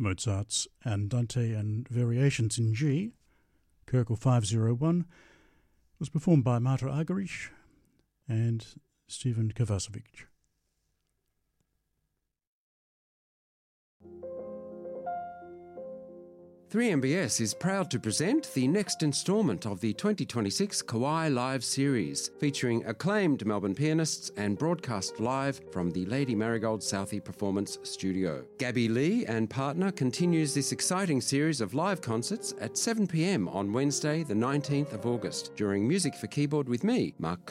Mozart's Andante and Variations in G, Köchel 501, was performed by Marta Argerich and Stephen Kovacevic. .3MBS is proud to present the next instalment of the 2026 Kauai Live series, featuring acclaimed Melbourne pianists and broadcast live from the Lady Marigold Southey Performance Studio. Gabby Lee and partner continues this exciting series of live concerts at 7 p.m. on Wednesday, the 19th of August, during Music for Keyboard with me, Mark